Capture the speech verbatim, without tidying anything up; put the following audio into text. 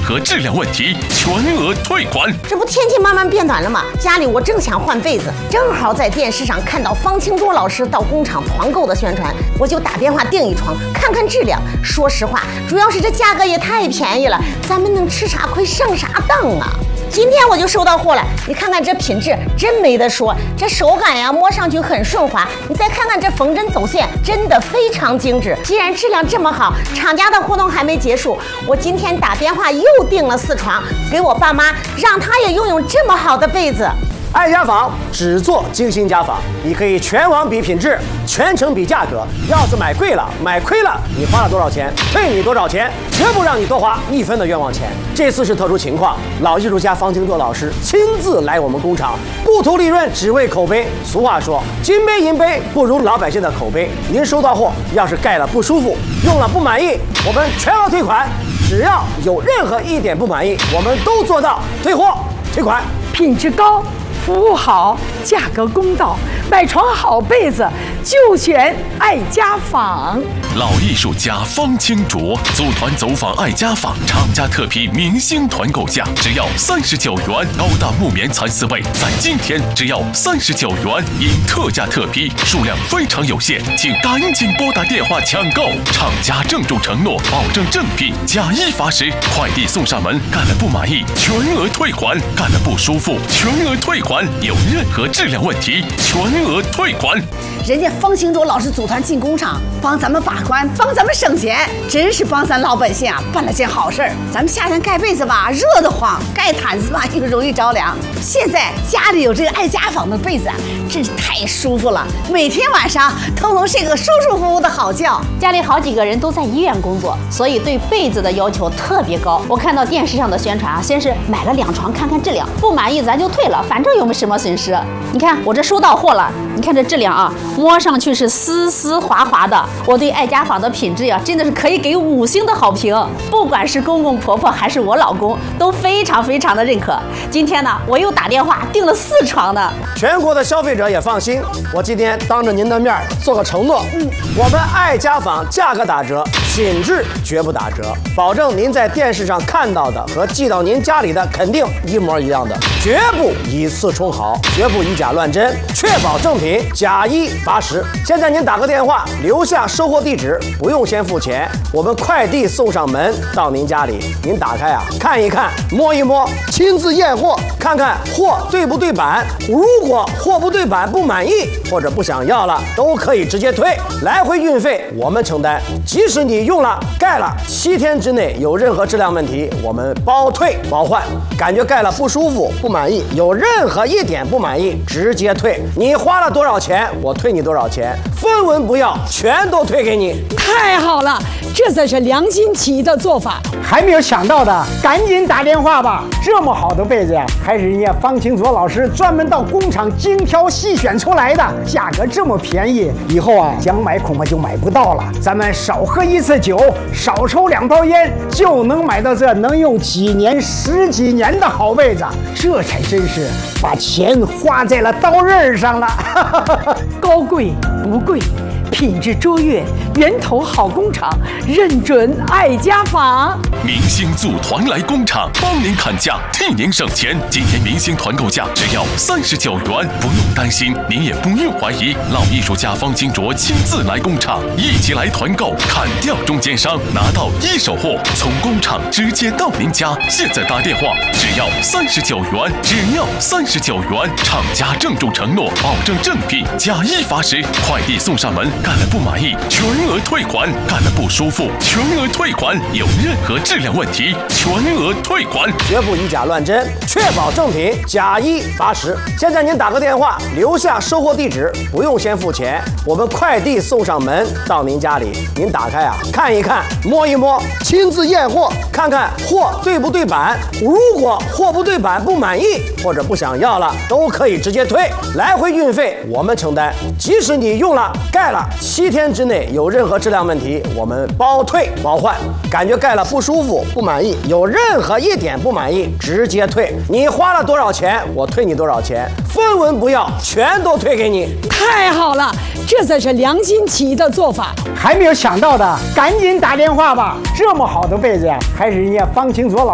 何质量问题，全额退款。 这不天气慢慢变暖了吗？家里我正想换被子，正好在电视上看到方清卓老师到工厂团购的宣传，我就打电话订一床，看看质量。说实话，主要是这价格也太便宜了，咱们能吃啥亏上啥当啊！今天我就收到货了，你看看这品质真没得说，这手感呀摸上去很顺滑，你再看看这缝针走线，真的非常精致。既然质量这么好，厂家的活动还没结束，我今天打电话又订了四床，给我爸妈，让他也拥有这么好的被子。 爱家纺只做精心家纺，你可以全网比品质，全程比价格。要是买贵了、买亏了，你花了多少钱，退你多少钱，绝不让你多花一分的冤枉钱。这次是特殊情况，老艺术家方清卓老师亲自来我们工厂，不图利润，只为口碑。俗话说，金杯银杯不如老百姓的口碑。您收到货，要是盖了不舒服，用了不满意，我们全额退款。只要有任何一点不满意，我们都做到退货退款。 品质高，服务好，价格公道，买床好被子就选爱家纺。 老艺术家方清卓组团走访爱家纺，厂家特批明星团购价只要三十九元，高档木棉蚕丝被在今天只要三十九元，因特价特批，数量非常有限，请赶紧拨打电话抢购。厂家郑重承诺，保证正品，假一罚十，快递送上门，干了不满意全额退款，干了不舒服全额退款，有任何质量问题全额退款。 人家方清卓老师组团进工厂，帮咱们把关，帮咱们省钱，真是帮咱老百姓啊办了件好事儿。咱们夏天盖被子吧，热得慌；盖毯子吧，又容易着凉。现在家里有这个爱家纺的被子啊，真是太舒服了，每天晚上都能睡个舒舒服服的好觉。 家里好几个人都在医院工作，所以对被子的要求特别高。我看到电视上的宣传啊，先是买了两床看看质量，不满意咱就退了，反正又没什么损失。你看我这收到货了，你看这质量啊，摸上去是丝丝滑滑的。我对爱家纺的品质呀，真的是可以给五星的好评。不管是公公婆婆还是我老公，都非常非常的认可。今天呢，我又打电话订了四床呢。 全国的消费者也放心，我今天当着您的面做个承诺，嗯，我们爱家纺价格打折，品质绝不打折，保证您在电视上看到的和寄到您家里的肯定一模一样的，绝不以次充好，绝不以假乱真，确保正品，假一罚十。现在您打个电话，留下收货地址，不用先付钱，我们快递送上门到您家里。您打开啊，看一看，摸一摸，亲自验货，看看货对不对版。如果货不对版不满意或者不想要了，都可以直接退，来回运费我们承担。即使你用了盖了七天之内有任何质量问题，我们包退包换。感觉盖了不舒服不满意，有任何一点不满意直接退。你花了多少钱，我退你多少钱，分文不要，全都退给你。 太好了，这才是良心企业的做法。 还没有抢到的，赶紧打电话吧！这么好的被子呀，还是人家方清卓老师专门到工厂精挑细选出来的，价格这么便宜，以后啊想买恐怕就买不到了。咱们少喝一次酒，少抽两包烟，就能买到这能用几年、十几年的好被子，这才真是把钱花在了刀刃上了。 高贵不贵，品质卓越，源头好工厂，认准爱家纺。 明星组团来工厂，帮您砍价，替您省钱。今天明星团购价只要三十九元，不用担心，您也不用怀疑。老艺术家方清卓亲自来工厂，一起来团购，砍掉中间商，拿到一手货，从工厂直接到您家。现在打电话，只要三十九元，只要三十九元。厂家郑重承诺，保证正品，假一罚十，快递送上门。干了不满意，全额退款；干了不舒服，全额退款。有任何质量问题，全额退款， 绝不以假乱真，确保正品，假一罚十。现在您打个电话，留下收货地址，不用先付钱，我们快递送上门到您家里。您打开啊，看一看，摸一摸，亲自验货，看看货对不对版。如果货不对版不满意或者不想要了，都可以直接退，来回运费我们承担。即使你用了盖了七天之内有任何质量问题，我们包退包换。感觉盖了不舒服不满意，有任何一点不满意直接退。你花了多少钱，我退你多少钱，分文不要，全都退给你。 太好了，这才是良心企业的做法。 还没有抢到的，赶紧打电话吧！这么好的被子呀，还是人家方清卓老师